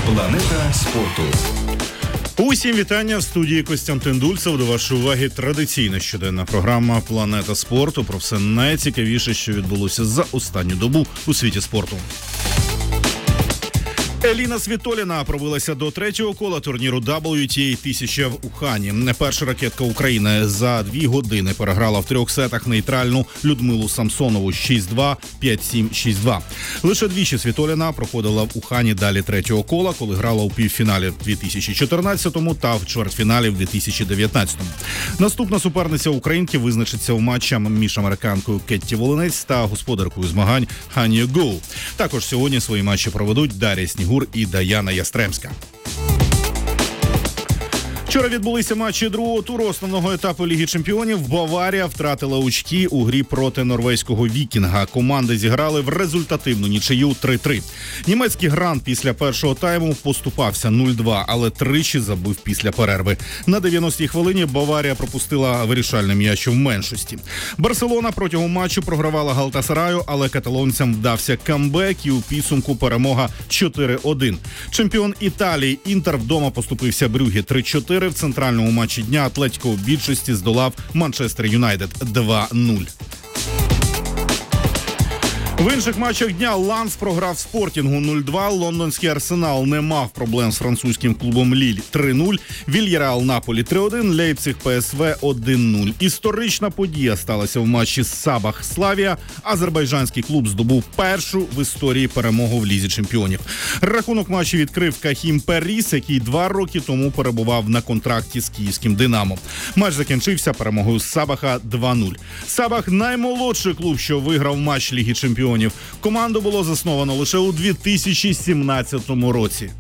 Планета спорту. Усім вітання в студії Костянтин Дульцев. До вашої уваги традиційна щоденна програма «Планета спорту» про все найцікавіше, що відбулося за останню добу у світі спорту. Еліна Світоліна пробилася до третього кола турніру WTA 1000 в Ухані. Перша ракетка України за 2 години переграла в 3 сетах нейтральну Людмилу Самсонову 6-2, 5-7, 6-2. Лише двічі Світоліна проходила в Ухані далі третього кола, коли грала у півфіналі в 2014-му та в чвертьфіналі в 2019-му. Наступна суперниця українки визначиться в матчі між американкою Кетті Волинець та господаркою змагань Хан'ю Гоу. Також сьогодні свої матчі проведуть Дар'я Снігур і Даяна Ястремська. Вчора відбулися матчі другого туру основного етапу Ліги чемпіонів. Баварія втратила очки у грі проти норвезького Вікінга. Команди зіграли в результативну нічию 3-3. Німецький Грант після першого тайму поступався 0-2, але тричі забив після перерви. На 90-й хвилині Баварія пропустила вирішальний м'яч в меншості. Барселона протягом матчу програвала Галтасараю, але каталонцям вдався камбек і у підсумку перемога 4-1. Чемпіон Італії Інтер вдома поступився Брюгге 3-4. В центральному матчі дня Атлетіко у більшості здолав Манчестер Юнайтед 2-0. В інших матчах дня Ланс програв Спортінгу 0-2, лондонський Арсенал не мав проблем з французьким клубом Ліль 3-0, Вільяреал Наполі 3-1, Лейпциг ПСВ 1-0. Історична подія сталася в матчі Сабах Славія. Азербайджанський клуб здобув першу в історії перемогу в Лізі чемпіонів. Рахунок матчу відкрив Кахім Періс, який 2 роки тому перебував на контракті з київським «Динамо». Матч закінчився перемогою Сабаха 2-0. Сабах – наймолодший клуб, що виграв матч Ліги чемпіонів. Команду було засновано лише у 2017 році.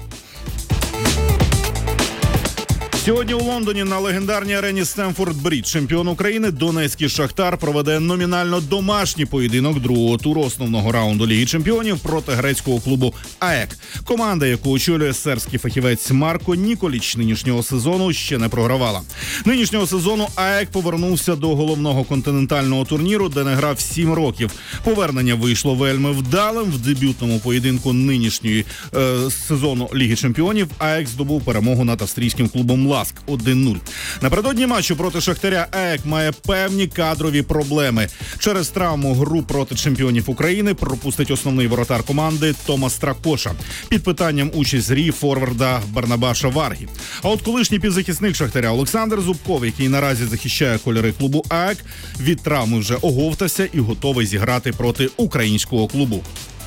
Сьогодні у Лондоні на легендарній арені Стемфорд-Брідж чемпіон України Донецький Шахтар проведе номінально домашній поєдинок другого туру основного раунду Ліги чемпіонів проти грецького клубу АЕК. Команда, яку очолює сербський фахівець Марко Ніколіч, нинішнього сезону ще не програвала. Нинішнього сезону АЕК повернувся до головного континентального турніру, де не грав 7 років. Повернення вийшло вельми вдалим. В дебютному поєдинку нинішньої сезону Ліги чемпіонів АЕК здобув перемогу над австрійським клубом Ласк 1-0. Напередодні матчу проти Шахтаря АЕК має певні кадрові проблеми. Через травму гру проти чемпіонів України пропустить основний воротар команди Томас Стракоша. Під питанням участь грі форварда Барнабаша Варгі. А от колишній півзахисник Шахтаря Олександр Зубков, який наразі захищає кольори клубу АЕК, від травми вже оговтався і готовий зіграти проти українського клубу.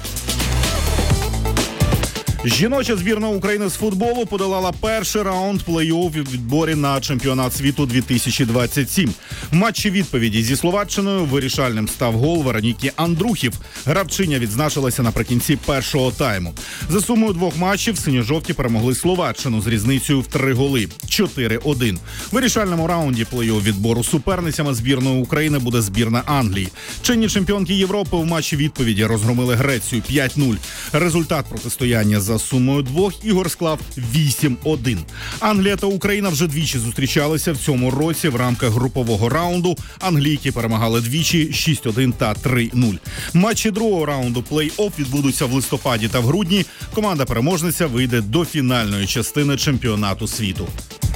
Жіноча збірна України з футболу подолала перший раунд плей-офф у відборі на чемпіонат світу 2027. В матчі відповіді зі Словаччиною вирішальним став гол Вероніки Андрухів. Гравчиня відзначилася наприкінці першого тайму. За сумою 2 матчів синьо-жовті перемогли Словаччину з різницею в 3 голи – 4-1. В вирішальному раунді плей-офф відбору суперницями збірної України буде збірна Англії. Чинні чемпіонки Європи в матчі відповіді розгромили Грецію 5-0. Результат протистояння за сумою 2 ігор склав 8-1. Англія та Україна вже двічі зустрічалися в цьому році в рамках групового раунду. Англійки перемагали двічі 6-1 та 3-0. Матчі другого раунду плей-офф відбудуться в листопаді та в грудні. Команда-переможниця вийде до фінальної частини чемпіонату світу.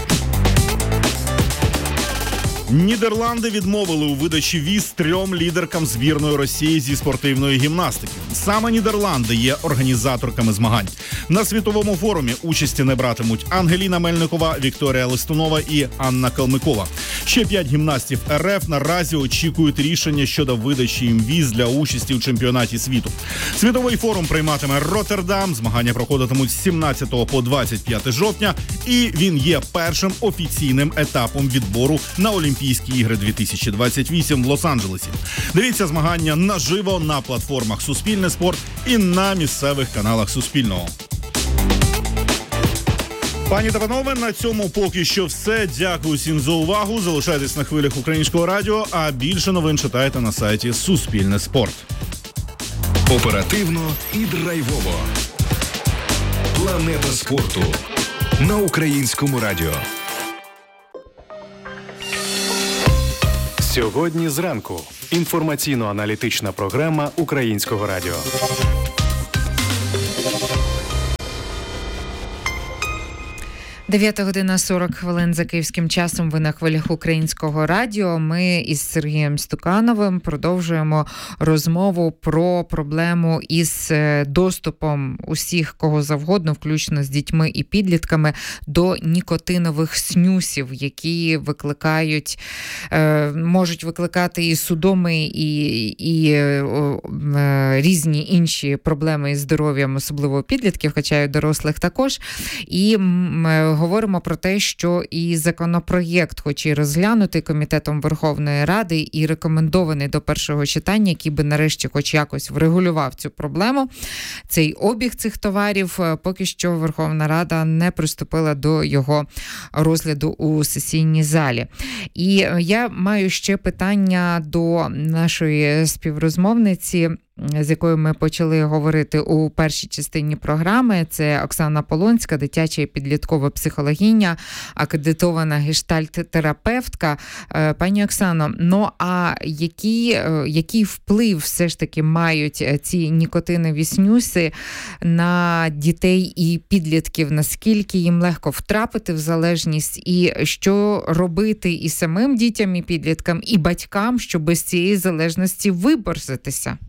Нідерланди відмовили у видачі віз 3 лідеркам збірної Росії зі спортивної гімнастики. Саме Нідерланди є організаторками змагань. На світовому форумі участі не братимуть Ангеліна Мельникова, Вікторія Листунова і Анна Калмикова. Ще 5 гімнастів РФ наразі очікують рішення щодо видачі їм віз для участі у чемпіонаті світу. Світовий форум прийматиме Роттердам. Змагання проходитимуть з 17 по 25 жовтня. І він є першим офіційним етапом відбору на Олімпійські ігри 2028 в Лос-Анджелесі. Дивіться змагання наживо на платформах Суспільне спорт і на місцевих каналах Суспільного. Пані та панове, на цьому поки що все. Дякую всім за увагу. Залишайтесь на хвилях Українського радіо, а більше новин читайте на сайті Суспільне спорт. Оперативно і драйвово. Планета спорту на Українському радіо. Сьогодні зранку. Інформаційно-аналітична програма Українського радіо. 9 година 40 хвилин за київським часом. Ви на хвилях Українського радіо. Ми із Сергієм Стукановим продовжуємо розмову про проблему із доступом усіх, кого завгодно, включно з дітьми і підлітками, до нікотинових снюсів, які викликають, можуть викликати і судоми, і різні інші проблеми із здоров'ям, особливо підлітків, хоча й дорослих також. І говоримо про те, що і законопроєкт, хоч і розглянутий Комітетом Верховної Ради і рекомендований до першого читання, який би нарешті хоч якось врегулював цю проблему, цей обіг цих товарів, поки що Верховна Рада не приступила до його розгляду у сесійній залі. І я маю ще питання до нашої співрозмовниці, з якою ми почали говорити у першій частині програми. Це Оксана Полонська, дитяча і підліткова психологиня, акредитована гештальт-терапевтка. Пані Оксано, ну а який вплив все ж таки мають ці нікотинові снюси на дітей і підлітків? Наскільки їм легко втрапити в залежність? І що робити і самим дітям, і підліткам, і батькам, щоб з цієї залежності виборотися?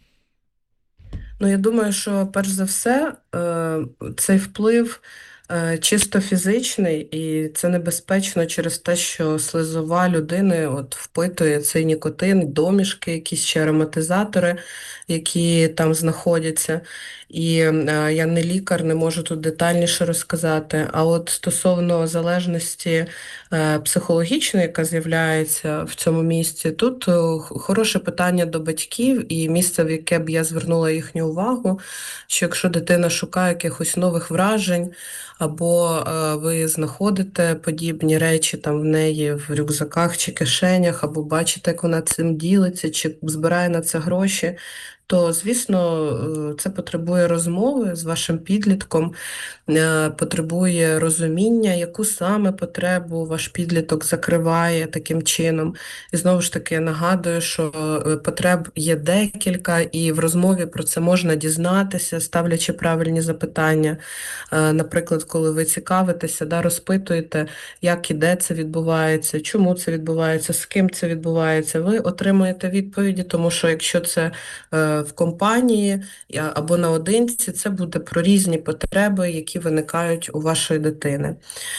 Ну, я думаю, що перш за все цей вплив чисто фізичний, і це небезпечно через те, що слизова людини впитує цей нікотин, домішки, якісь ще ароматизатори, які там знаходяться. І я не лікар, не можу тут детальніше розказати. А от стосовно залежності психологічної, яка з'являється в цьому місці, тут хороше питання до батьків і місце, в яке б я звернула їхню увагу, що якщо дитина шукає якихось нових вражень, або ви знаходите подібні речі там в неї в рюкзаках чи кишенях, або бачите, як вона цим ділиться, чи збирає на це гроші, то, звісно, це потребує розмови з вашим підлітком, потребує розуміння, яку саме потребу ваш підліток закриває таким чином. І знову ж таки нагадую, що потреб є декілька, і в розмові про це можна дізнатися, ставлячи правильні запитання. Наприклад, коли ви цікавитеся, розпитуєте, як і де це відбувається, чому це відбувається, з ким це відбувається, ви отримуєте відповіді, тому що якщо це в компанії або наодинці, це буде про різні потреби, які виникають у вашої дитини.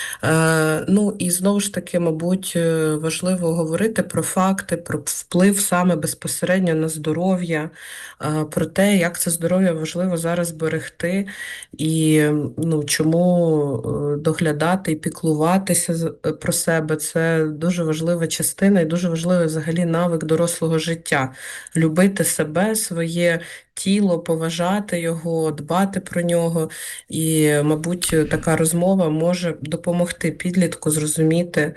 Ну і знову ж таки, мабуть, важливо говорити про факти, про вплив саме безпосередньо на здоров'я, про те, як це здоров'я важливо зараз берегти і чому доглядати і піклуватися про себе. Це дуже важлива частина і дуже важливий взагалі навик дорослого життя. Любити себе, своє тіло, поважати його, дбати про нього. І, мабуть, така розмова може допомогти підлітку зрозуміти,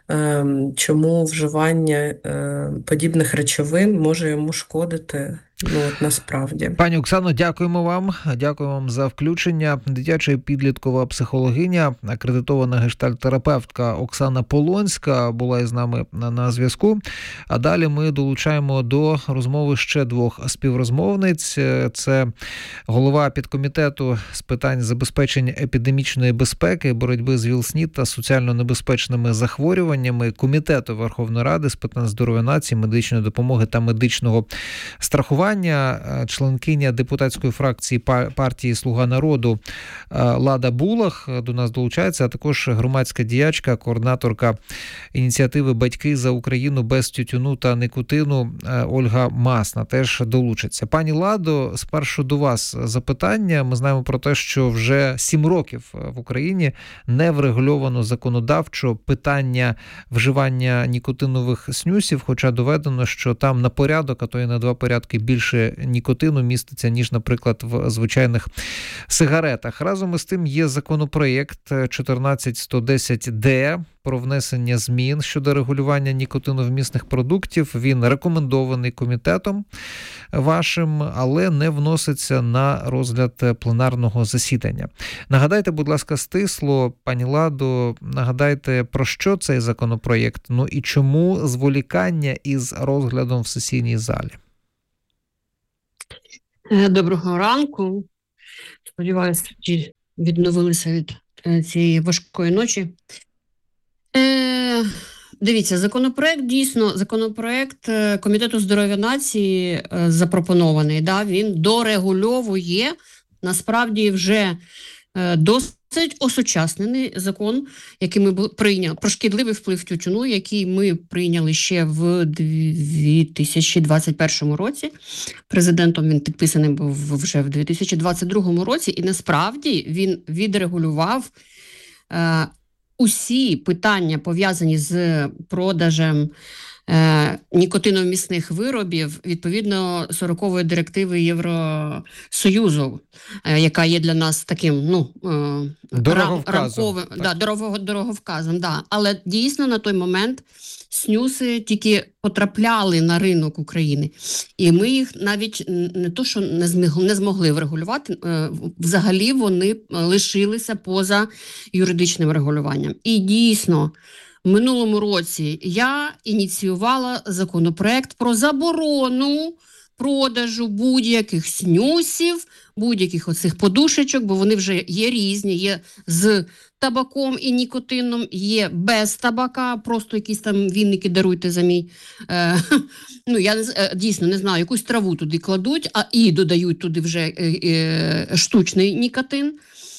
чому вживання подібних речовин може йому шкодити. Насправді. Пані Оксано, дякуємо вам за включення. Дитяча і підліткова психологиня, акредитована гештальт-терапевтка Оксана Полонська була із нами на зв'язку. А далі ми долучаємо до розмови ще двох співрозмовниць. Це голова підкомітету з питань забезпечення епідемічної безпеки, боротьби з ВІЛ-СНІД та соціально небезпечними захворюваннями Комітету Верховної Ради з питань здоров'я нації, медичної допомоги та медичного страхування, членкиня депутатської фракції партії «Слуга народу» Лада Булах до нас долучається, а також громадська діячка, координаторка ініціативи «Батьки за Україну без тютюну та никотину» Ольга Масна теж долучиться. Пані Ладо, спершу до вас запитання. Ми знаємо про те, що вже 7 років в Україні не врегульовано законодавчо питання вживання нікотинових снюсів, хоча доведено, що там на порядок, а то і на 2 порядки більше нікотину міститься, ніж, наприклад, в звичайних сигаретах. Разом із тим є законопроєкт 14110-д про внесення змін щодо регулювання нікотиновмісних продуктів. Він рекомендований комітетом вашим, але не вноситься на розгляд пленарного засідання. Нагадайте, будь ласка, стисло, пані Ладо, нагадайте, про що цей законопроєкт, і чому зволікання із розглядом в сесійній залі? Доброго ранку. Сподіваюся, всі відновилися від цієї важкої ночі. Дивіться, законопроект Комітету здоров'я нації запропонований. Да? Він дорегульовує, насправді, вже досить осучаснений закон, який ми прийняли, про шкідливий вплив тютюну, який ми прийняли ще в 2021 році. Президентом він підписаний був вже в 2022 році, і насправді він відрегулював усі питання, пов'язані з продажем нікотиновмісних виробів, відповідно 40-ї директиви Євросоюзу, яка є для нас таким рамковим, дороговказом. Да. Але дійсно на той момент снюси тільки потрапляли на ринок України. І ми їх навіть не то, що не змогли врегулювати, взагалі вони лишилися поза юридичним регулюванням. І дійсно, в минулому році я ініціювала законопроект про заборону продажу будь-яких снюсів, будь-яких оцих подушечок, бо вони вже є різні, є з табаком і нікотином, є без табака, просто якісь там вінники, даруйте за мій. Я дійсно не знаю, якусь траву туди кладуть, і додають туди вже штучний нікотин.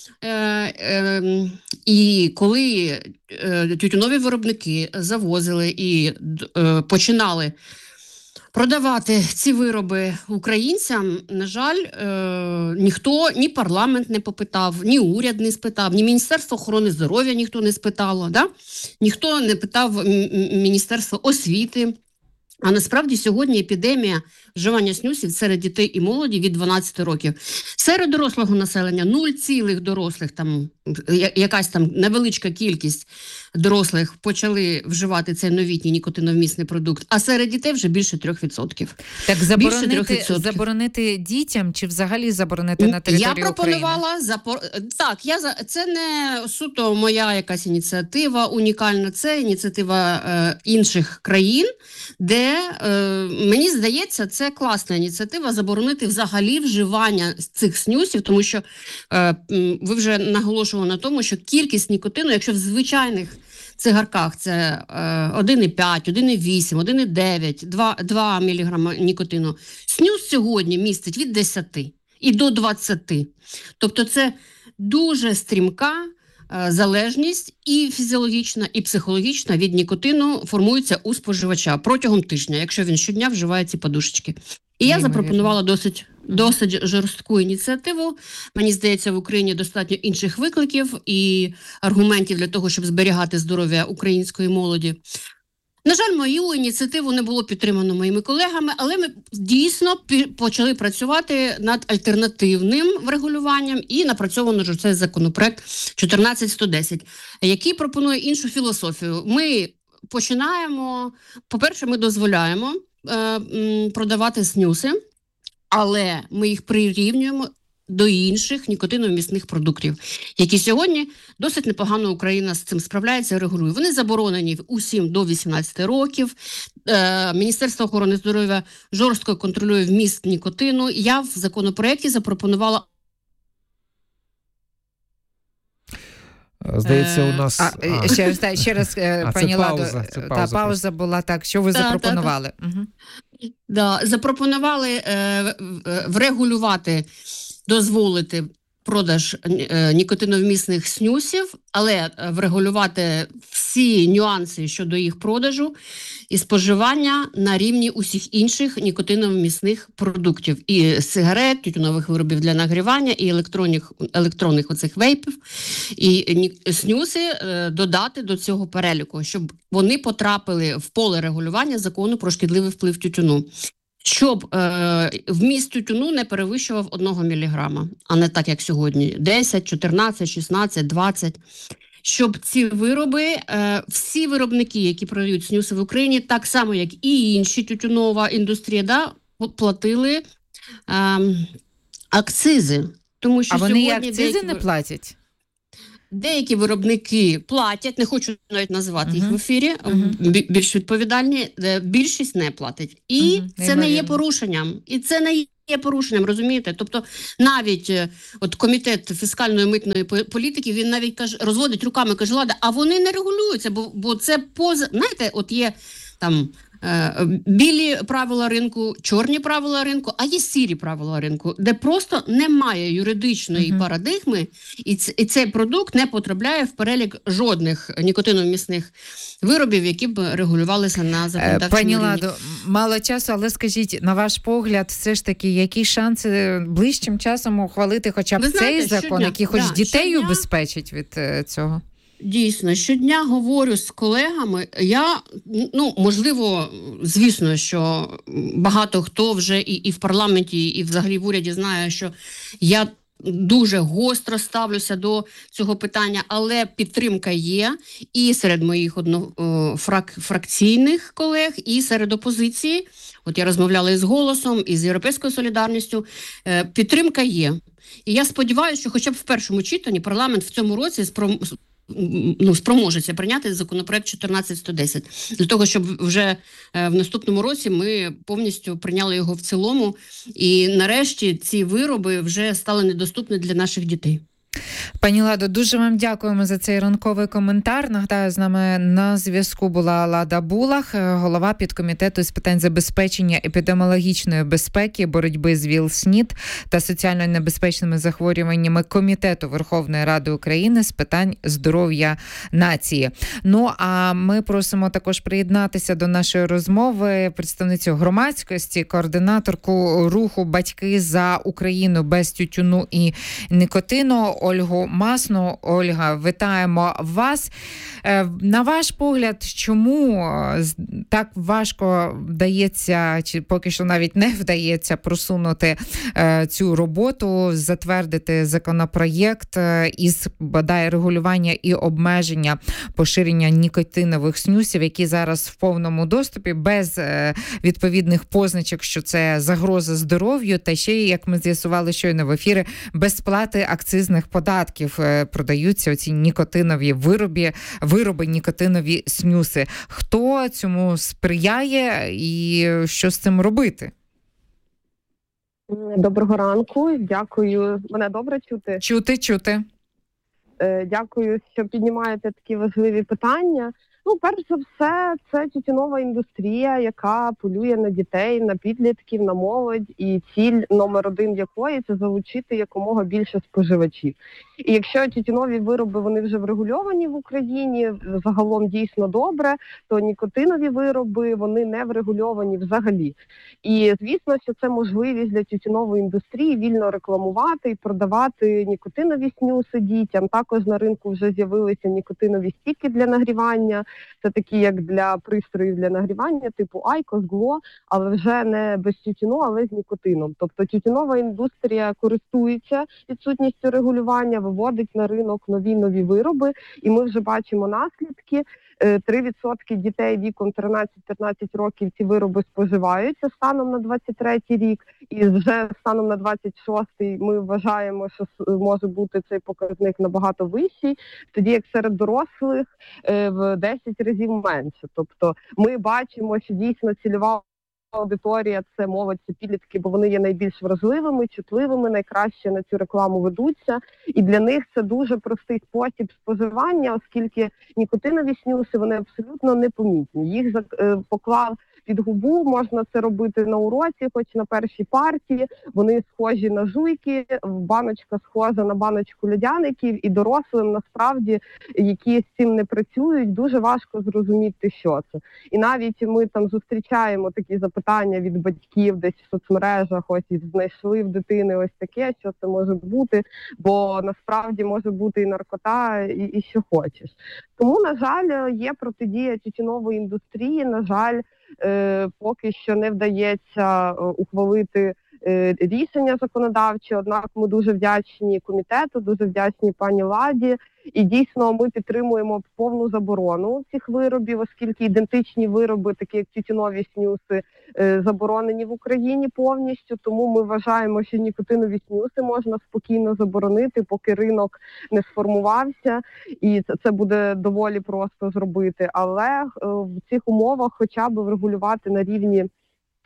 І коли тютюнові виробники завозили і починали продавати ці вироби українцям, на жаль, ніхто, ні парламент не попитав, ні уряд не спитав, ні Міністерство охорони здоров'я ніхто не спитало, да? Ніхто не питав Міністерство освіти. А насправді сьогодні епідемія вживання снюсів серед дітей і молоді від 12 років. Серед дорослого населення 0 дорослих, там якась там невеличка кількість дорослих почали вживати цей новітній нікотиновмісний продукт, а серед дітей вже більше 3%. Так заборонити дітям чи взагалі заборонити на території України? Я пропонувала, це не суто моя якась ініціатива унікальна, це ініціатива інших країн, де, мені здається, це класна ініціатива заборонити взагалі вживання цих снюсів, тому що ви вже наголошували на тому, що кількість нікотину, якщо в звичайних цигарках це 1,5, 1,8, 1,9, 2 мг нікотину, снюс сьогодні містить від 10 і до 20. Тобто це дуже стрімка залежність і фізіологічна, і психологічна від нікотину формується у споживача протягом тижня, якщо він щодня вживає ці подушечки. І я запропонувала досить жорстку ініціативу. Мені здається, в Україні достатньо інших викликів і аргументів для того, щоб зберігати здоров'я української молоді. На жаль, мою ініціативу не було підтримано моїми колегами, але ми дійсно почали працювати над альтернативним врегулюванням і напрацьовано вже цей законопроект 14110, який пропонує іншу філософію. Ми починаємо, по-перше, ми дозволяємо продавати снюси, але ми їх прирівнюємо до інших нікотиновмісних продуктів, які сьогодні досить непогано Україна з цим справляється і регулює. Вони заборонені усім до 18 років. Міністерство охорони здоров'я жорстко контролює вміст нікотину. Я в законопроекті запропонувала. Здається, у нас... Ще раз, пані Ладо, пауза була так. Що ви запропонували? Запропонували врегулювати, дозволити продаж нікотиновмісних снюсів, але врегулювати всі нюанси щодо їх продажу і споживання на рівні усіх інших нікотиновмісних продуктів. І сигарет, тютюнових виробів для нагрівання, і електронних оцих вейпів, і снюси додати до цього переліку, щоб вони потрапили в поле регулювання закону про шкідливий вплив тютюну. Щоб вміст тютюну не перевищував 1 мг, а не так, як сьогодні, 10, 14, 16, 20. Щоб ці вироби, всі виробники, які продають снюси в Україні, так само, як і інші тютюнова індустрія, платили акцизи. Тому що вони і акцизи не платять? Деякі виробники платять, не хочу навіть називати їх в ефірі, більш відповідальні, більшість не платить. І це не є порушенням. І це не є порушенням, розумієте? Тобто навіть от комітет фіскальної митної політики, він навіть розводить руками, каже, Лада, а вони не регулюються, бо це поза, знаєте, от є там білі правила ринку, чорні правила ринку, а є сірі правила ринку, де просто немає юридичної парадигми, і цей продукт не потрапляє в перелік жодних нікотиновмісних виробів, які б регулювалися на законодавчому рівні. Пані Ладо, мало часу, але скажіть, на ваш погляд, все ж таки, які шанси ближчим часом ухвалити хоча б цей закон, який хоч дітей убезпечить від цього? Дійсно, щодня говорю з колегами, можливо, звісно, що багато хто вже і в парламенті, і взагалі в уряді знає, що я дуже гостро ставлюся до цього питання, але підтримка є і серед моїх фракційних колег, і серед опозиції. От я розмовляла із «Голосом», і з «Європейською солідарністю». Підтримка є. І я сподіваюся, що хоча б в першому читанні парламент в цьому році спроможеться прийняти законопроект 14110, для того, щоб вже в наступному році ми повністю прийняли його в цілому, і нарешті ці вироби вже стали недоступні для наших дітей. Пані Ладо, дуже вам дякуємо за цей ранковий коментар. Нагадаю, з нами на зв'язку була Лада Булах, голова підкомітету з питань забезпечення епідеміологічної безпеки, боротьби з ВІЛ-СНІД та соціально небезпечними захворюваннями Комітету Верховної Ради України з питань здоров'я нації. Ну, а ми просимо також приєднатися до нашої розмови представницю громадськості, координаторку руху «Батьки за Україну без тютюну і никотину» Ольгу Масну. Ольга, вітаємо вас. На ваш погляд, чому так важко вдається, чи поки що навіть не вдається просунути цю роботу, затвердити законопроєкт із, бодай, регулювання і обмеження поширення нікотинових снюсів, які зараз в повному доступі, без відповідних позначок, що це загроза здоров'ю, та ще, як ми з'ясували щойно в ефірі, без сплати акцизних податків продаються оці нікотинові вироби, нікотинові снюси. Хто цьому сприяє і що з цим робити? Доброго ранку. Дякую. Мене добре чути? Чути. Дякую, що піднімаєте такі важливі питання. Перш за все, це тютюнова індустрія, яка полює на дітей, на підлітків, на молодь, і ціль номер один якої – це залучити якомога більше споживачів. І якщо тютюнові вироби, вони вже врегульовані в Україні, загалом дійсно добре, то нікотинові вироби, вони не врегульовані взагалі. І, звісно, що це можливість для тютюнової індустрії вільно рекламувати і продавати нікотинові снюси дітям. Також на ринку вже з'явилися нікотинові стіки для нагрівання. Це такі, як для пристроїв для нагрівання, типу Айкос, Гло, але вже не без тютюну, але з нікотином. Тобто тютюнова індустрія користується відсутністю регулювання, виводить на ринок нові вироби, і ми вже бачимо наслідки. 3% дітей віком 13-15 років ці вироби споживаються станом на 23 рік, і вже станом на 26-й ми вважаємо, що може бути цей показник набагато вищий, тоді як серед дорослих в 10 разів менше. Тобто ми бачимо, що дійсно цільова аудиторія – це молодь, це підлітки, бо вони є найбільш вразливими, чутливими, найкраще на цю рекламу ведуться. І для них це дуже простий спосіб споживання, оскільки нікотинові снюси, вони абсолютно непомітні. Їх поклав під губу, можна це робити на уроці, хоч на першій партії. Вони схожі на жуйки, баночка схожа на баночку льодяників, і дорослим насправді, які з цим не працюють, дуже важко зрозуміти, що це. І навіть ми там зустрічаємо такі запитання від батьків десь в соцмережах, ось і знайшли в дитини ось таке, що це може бути, бо насправді може бути і наркота, і що хочеш. Тому, на жаль, є протидія тютюнової індустрії, на жаль, поки що не вдається ухвалити рішення законодавче, однак ми дуже вдячні комітету, дуже вдячні пані Ладі, і дійсно ми підтримуємо повну заборону цих виробів, оскільки ідентичні вироби, такі як тютюнові снюси, заборонені в Україні повністю, тому ми вважаємо, що нікотинові снюси можна спокійно заборонити, поки ринок не сформувався, і це буде доволі просто зробити, але в цих умовах хоча б врегулювати на рівні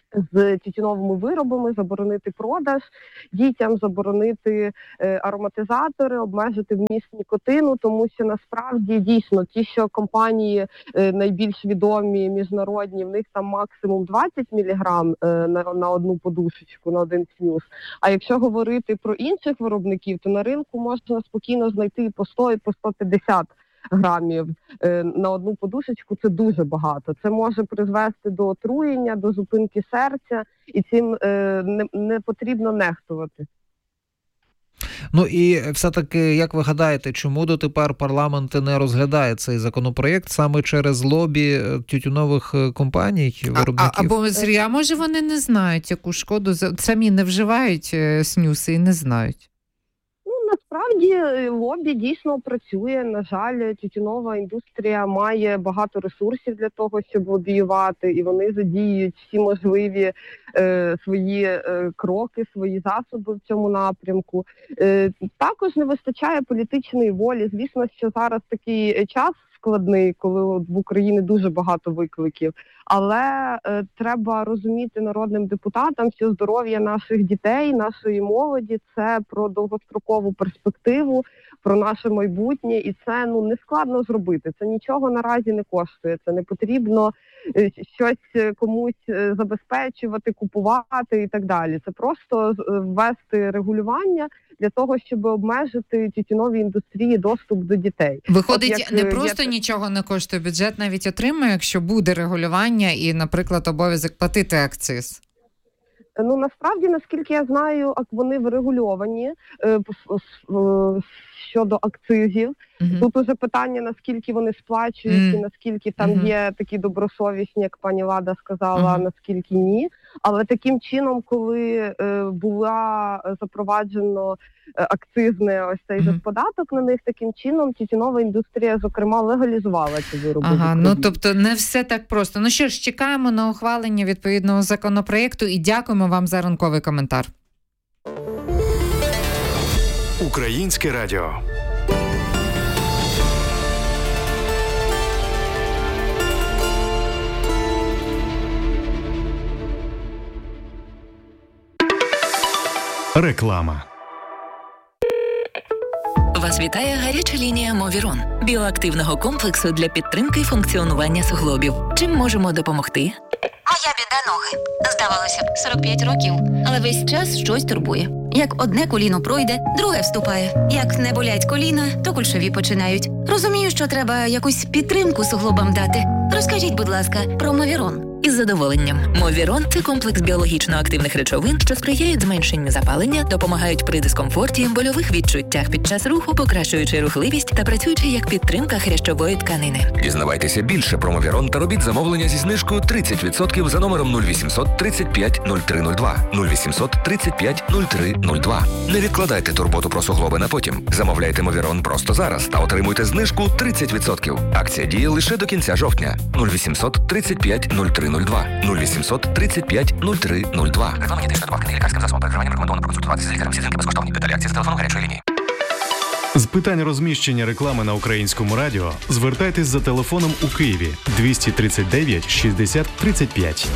з тютюновими виробами, заборонити продаж, дітям заборонити ароматизатори, обмежити вміст нікотину, тому що насправді дійсно ті, що компанії найбільш відомі, міжнародні, в них там максимум 20 мг на одну подушечку, на один снюс. А якщо говорити про інших виробників, то на ринку можна спокійно знайти і по 100, і по 150 грамів на одну подушечку. Це дуже багато. Це може призвести до отруєння, до зупинки серця, і цим не потрібно нехтувати. Ну і все-таки, як ви гадаєте, чому дотепер парламент не розглядає цей законопроєкт саме через лобі тютюнових компаній, виробників? Або, Сергій, а може вони не знають, яку шкоду, самі не вживають снюси і не знають? Насправді лобі дійсно працює. На жаль, тютюнова індустрія має багато ресурсів для того, щоб лобіювати, і вони задіють всі можливі свої кроки, свої засоби в цьому напрямку. Також не вистачає політичної волі. Звісно, що зараз такий час складний, коли в Україні дуже багато викликів. Але треба розуміти народним депутатам, що здоров'я наших дітей, нашої молоді – це про довгострокову перспективу, про наше майбутнє. І це не складно зробити. Це нічого наразі не коштує. Це не потрібно щось комусь забезпечувати, купувати і так далі. Це просто ввести регулювання для того, щоб обмежити тютюновій індустрії доступ до дітей. Виходить, не просто нічого не коштує, бюджет навіть отримує, якщо буде регулювання і, наприклад, обов'язок платити акциз. Насправді, наскільки я знаю, вони врегульовані щодо акцизів. Тут уже питання, наскільки вони сплачують і наскільки там є такі добросовісні, як пані Лада сказала, а наскільки ні. Але таким чином, коли була запроваджено акцизне ось цей же податок на них, таким чином тютюнова індустрія, зокрема, легалізувала ці вироби. Тобто не все так просто. Ну що ж, чекаємо на ухвалення відповідного законопроєкту і дякуємо вам за ранковий коментар. Українське радіо. Реклама. Вас вітає гаряча лінія Movieron – біоактивного комплексу для підтримки функціонування суглобів. Чим можемо допомогти? Моя біда – ноги. Здавалося б, 45 років, але весь час щось турбує. Як одне коліно пройде, друге вступає. Як не болять коліна, то кульшові починають. Розумію, що треба якусь підтримку суглобам дати. Розкажіть, будь ласка, про Movieron. Із задоволенням. Movieron – це комплекс біологічно активних речовин, що сприяють зменшенню запалення, допомагають при дискомфорті, больових відчуттях під час руху, покращуючи рухливість та працюючи як підтримка хрящової тканини. Дізнавайтеся більше про Movieron та робіть замовлення зі знижкою 30% за номером 0800 35 0302. 0800 35 0302. Не відкладайте турботу про суглоби на потім. Замовляйте Movieron просто зараз та отримуйте знижку 30%. Акція діє лише до кінця жовтня. 0800 35 0302. 0800 35 0302. Реклама дієтична добавка не лікарським засобом. При вживанні рекомендовано проконсультуватися з лікарем. Всі дзвінки безкоштовні. Деталі акції з телефону гарячої лінії. З питань розміщення реклами на Українському радіо звертайтесь за телефоном у Києві 239 60 35.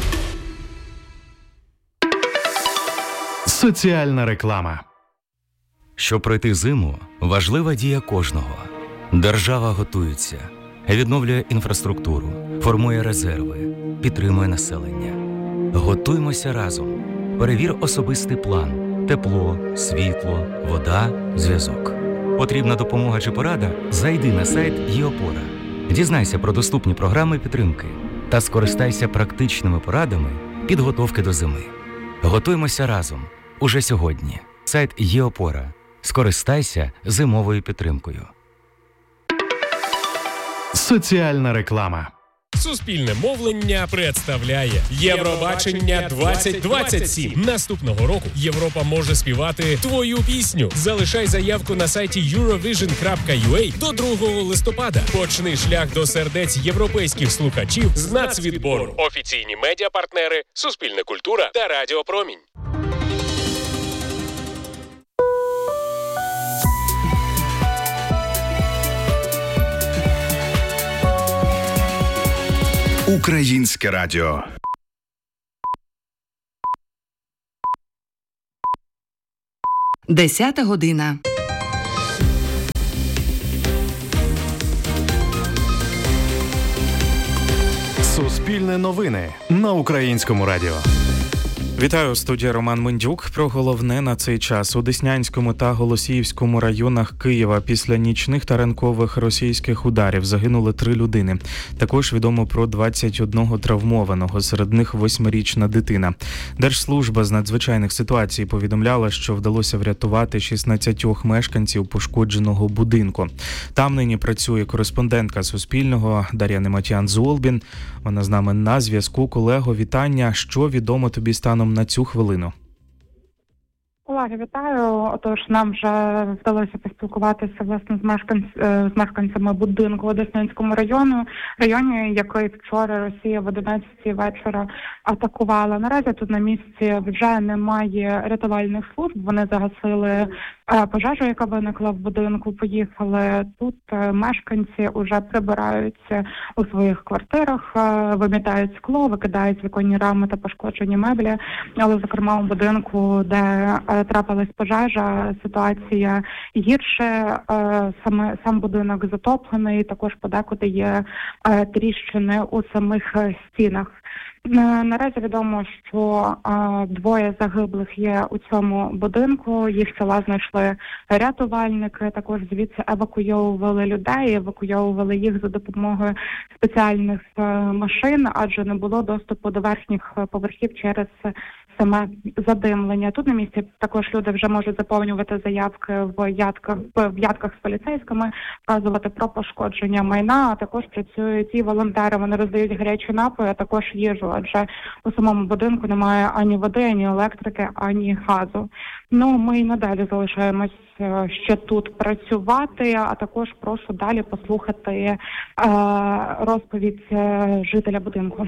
Соціальна реклама. Щоб пройти зиму, важлива дія кожного. Держава готується, відновлює інфраструктуру, формує резерви, підтримує населення. Готуймося разом. Перевір особистий план. Тепло, світло, вода, зв'язок. Потрібна допомога чи порада? Зайди на сайт ЄОпора. Дізнайся про доступні програми підтримки та скористайся практичними порадами підготовки до зими. Готуймося разом. Уже сьогодні. Сайт ЄОпора. Скористайся зимовою підтримкою. Соціальна реклама. Суспільне мовлення представляє Євробачення 2027. Наступного року Європа може співати твою пісню. Залишай заявку на сайті eurovision.ua до 2 листопада. Почни шлях до сердець європейських слухачів з нацвідбору. Офіційні медіапартнери Суспільне культура та Радіо Промінь. Українське радіо. 10 година. Суспільне новини на Українському радіо. Вітаю, студія Роман Мендюк. Про головне на цей час. У Деснянському та Голосіївському районах Києва після нічних та ранкових російських ударів загинули 3 людини. Також відомо про 21 травмованого, серед них 8-річна дитина. Держслужба з надзвичайних ситуацій повідомляла, що вдалося врятувати 16 мешканців пошкодженого будинку. Там нині працює кореспондентка Суспільного Дар'я Нематян-Золбін. Вона з нами на зв'язку. Колего, вітання. Що відомо тобі станом на цю хвилину? Колеги, вітаю. Отож, нам вже вдалося поспілкуватися власне з мешканцями будинку у Деснянському районі, який вчора Росія в 11-й вечора атакувала. Наразі тут на місці вже немає рятувальних служб. Вони загасили пожежу, яка виникла в будинку. Поїхали тут. Мешканці вже прибираються у своїх квартирах, вимітають скло, викидають віконні рами та пошкоджені меблі. Але, зокрема, у будинку, де трапилась пожежа, ситуація гірше. Сам будинок затоплений, також подекуди є тріщини у самих стінах. Наразі відомо, що 2 загиблих є у цьому будинку. Їх тіла знайшли рятувальники. Також звідси евакуйовували людей, евакуйовували їх за допомогою спеціальних машин, адже не було доступу до верхніх поверхів через саме задимлення. Тут на місці також люди вже можуть заповнювати заявки в ядках з поліцейськими, вказувати про пошкодження майна, а також працюють і волонтери. Вони роздають гарячі напої, а також їжу, адже у самому будинку немає ані води, ані електрики, ані газу. Ми й надалі залишаємось ще тут працювати, а також прошу далі послухати розповідь жителя будинку.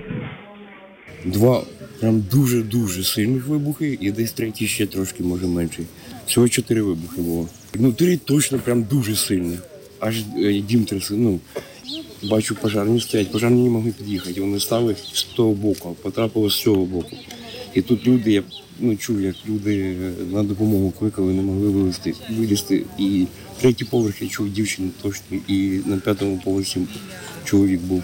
2 прям дуже сильних вибухи і десь 3 ще трошки, може менший. Всього 4 вибухи було. 3 точно прям дуже сильні. Аж дім трясли. Бачу, пожарні стоять. Пожарні не могли під'їхати. Вони стали з того боку, а потрапило з цього боку. І тут люди, я чув, як люди на допомогу кликали, не могли вилізти. І 3-й поверх я чув дівчину точно, і на 5-му поверсі чоловік був.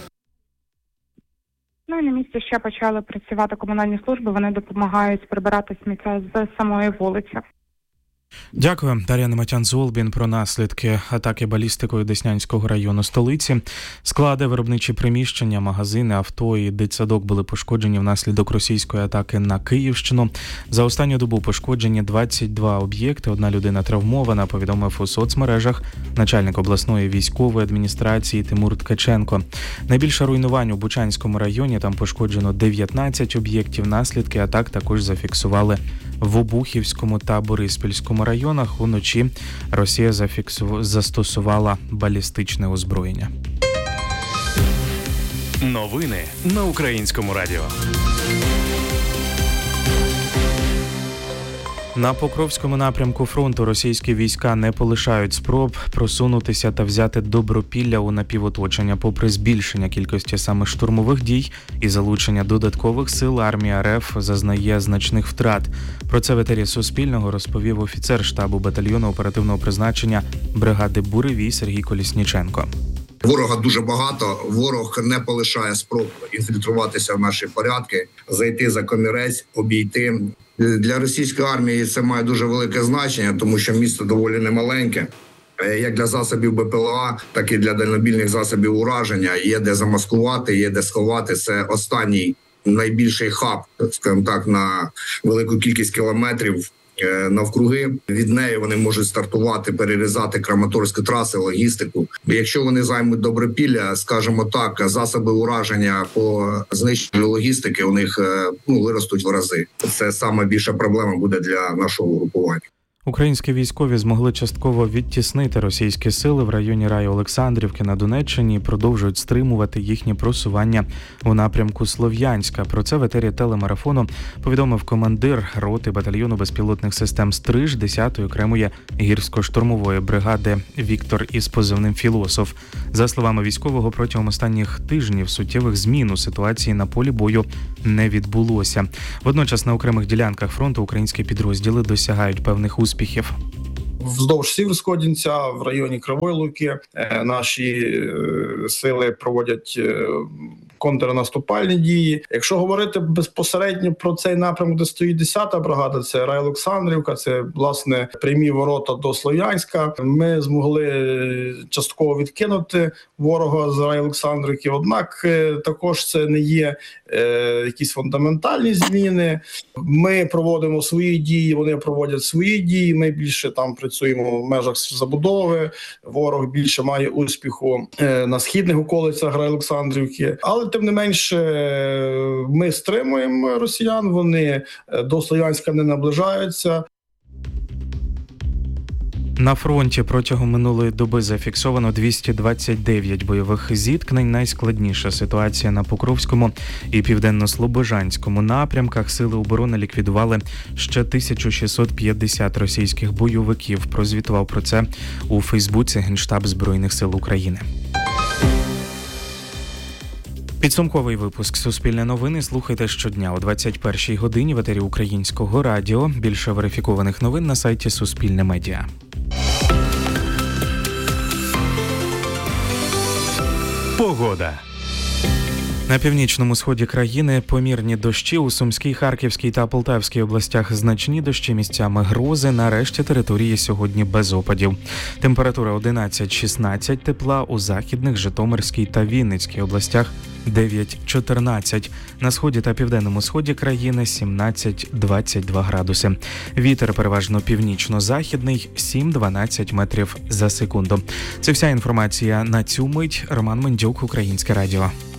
На місці ще почали працювати комунальні служби, вони допомагають прибирати сміття з самої вулиці. Дякую. Дар'я Нематян-Золбін про наслідки атаки балістикою Деснянського району столиці. Склади, виробничі приміщення, магазини, авто і дитсадок були пошкоджені внаслідок російської атаки на Київщину. За останню добу пошкоджені 22 об'єкти, 1 людина травмована, повідомив у соцмережах начальник обласної військової адміністрації Тимур Ткаченко. Найбільше руйнувань у Бучанському районі, там пошкоджено 19 об'єктів. Наслідки атак також зафіксували в Обухівському та Бориспільському районах. Уночі Росія застосувала балістичне озброєння. Новини на Українському радіо. На Покровському напрямку фронту російські війська не полишають спроб просунутися та взяти Добропілля у напівоточення. Попри збільшення кількості саме штурмових дій і залучення додаткових сил, армія РФ зазнає значних втрат. Про це в етері Суспільного розповів офіцер штабу батальйону оперативного призначення бригади Буревій Сергій Колісніченко. Ворога дуже багато, ворог не полишає спроб інфільтруватися в наші порядки, зайти за комірець, обійти. Для російської армії це має дуже велике значення, тому що місто доволі немаленьке. Як для засобів БПЛА, так і для дальнобійних засобів ураження. Є де замаскувати, є де сховати. Це останній найбільший хаб, скажімо так, на велику кількість кілометрів навкруги. Від неї вони можуть стартувати, перерізати краматорські траси, логістику. Якщо вони займуть Добропілля, скажімо так, засоби ураження по знищенню логістики у них виростуть в рази. Це саме більша проблема буде для нашого групування. Українські військові змогли частково відтіснити російські сили в районі Рай-Олександрівки на Донеччині і продовжують стримувати їхнє просування у напрямку Слов'янська. Про це в етері телемарафону повідомив командир роти батальйону безпілотних систем «Стриж» 10-ї окремої гірсько-штурмової бригади Віктор із позивним «Філософ». За словами військового, протягом останніх тижнів суттєвих змін у ситуації на полі бою не відбулося. Водночас на окремих ділянках фронту українські підрозділи досягають певних успіхів успіхів. Вздовж Сіверського в районі Кривої Луки наші сили проводять контрнаступальні дії. Якщо говорити безпосередньо про цей напрямок, де стоїть 10-та бригада, це Райолександрівка, це, власне, прямі ворота до Слов'янська. Ми змогли частково відкинути ворога з Райолександрівки, однак також це не є якісь фундаментальні зміни. Ми проводимо свої дії, вони проводять свої дії, ми більше там працюємо в межах забудови, ворог більше має успіху на східних околицях Райолександрівки. Але тим не менше ми стримуємо росіян, вони до Слов'янська не наближаються. На фронті протягом минулої доби зафіксовано 229 бойових зіткнень. Найскладніша ситуація на Покровському і Південно-Слобожанському напрямках. Сили оборони ліквідували ще 1650 російських бойовиків. Прозвітував про це у Фейсбуці Генштаб Збройних сил України. Підсумковий випуск «Суспільне новини» слухайте щодня о 21-й годині в етері Українського радіо. Більше верифікованих новин на сайті Суспільне Медіа. Погода. На північному сході країни помірні дощі, у Сумській, Харківській та Полтавській областях значні дощі, місцями грози, на решті території сьогодні без опадів. Температура 11-16 тепла, у Західних, Житомирській та Вінницькій областях 9-14. На сході та південному сході країни 17-22 градуси. Вітер переважно північно-західний 7-12 метрів за секунду. Це вся інформація на цю мить. Роман Мендюк, Українське радіо.